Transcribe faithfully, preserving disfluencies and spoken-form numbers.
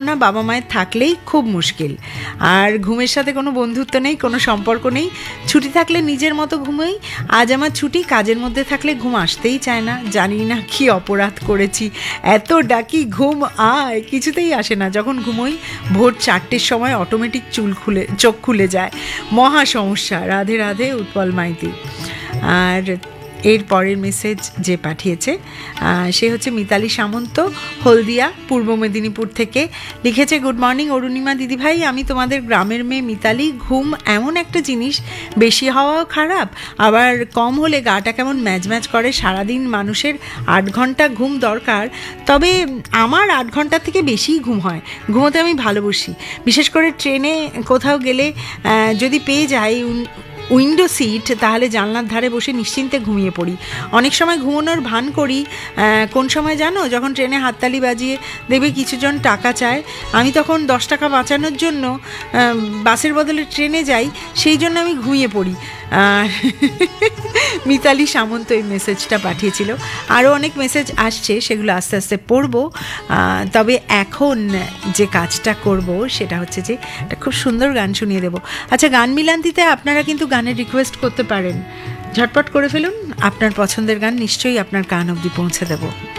না বাবা মায়ের থাকলেই খুব মুশকিল। আর ঘুমের সাথে কোনো বন্ধুত্ব নেই, কোনো সম্পর্ক নেই। ছুটি থাকলে নিজের মতো ঘুমোই। আজ আমার ছুটি, কাজের মধ্যে থাকলে ঘুম আসতেই চায় না। জানি না কি অপরাধ করেছি, এত ডাকি ঘুম আয়, কিছুতেই আসে না। যখন ঘুমোই ভোর চারটের সময় অটোমেটিক চুল খুলে চোখ খুলে যায়, মহা সমস্যা। রাধে রাধে উৎপল মাইতি। আর এর পরের মেসেজ যে পাঠিয়েছে সে হচ্ছে মিতালি সামন্ত, হলদিয়া, পূর্ব মেদিনীপুর থেকে। লিখেছে, গুড মর্নিং অরুণিমা দিদিভাই, আমি তোমাদের গ্রামের মেয়ে মিতালি। ঘুম এমন একটা জিনিস, বেশি হওয়াও খারাপ, আবার কম হলে গাটা কেমন ম্যাজ ম্যাজ করে। সারাদিন মানুষের আট ঘন্টা ঘুম দরকার, তবে আমার আট ঘন্টার থেকে বেশিই ঘুম হয়। ঘুমোতে আমি ভালোবাসি, বিশেষ করে ট্রেনে কোথাও গেলে যদি পেয়ে যাই উইন্ডো সিট, তাহলে জানলার ধারে বসে নিশ্চিন্তে ঘুমিয়ে পড়ি। অনেক সময় ঘুমানোর ভান করি, কোন সময় জানো, যখন ট্রেনে হাততালি বাজিয়ে দেখবে কিছুজন টাকা চায়, আমি তখন দশ টাকা বাঁচানোর জন্য বাসের বদলে ট্রেনে যাই, সেই জন্য আমি ঘুমিয়ে পড়ি। আর মিতালি সামন্ত এই মেসেজটা পাঠিয়েছিল। আরও অনেক মেসেজ আসছে, সেগুলো আস্তে আস্তে পড়বো। তবে এখন যে কাজটা করব সেটা হচ্ছে যে একটা খুব সুন্দর গান শুনিয়ে দেবো। আচ্ছা, গান মিলান্তিতে আপনারা কিন্তু গানের রিকোয়েস্ট করতে পারেন, ঝটপট করে ফেলুন। আপনার পছন্দের গান নিশ্চয়ই আপনার কান অবধি পৌঁছে দেবো।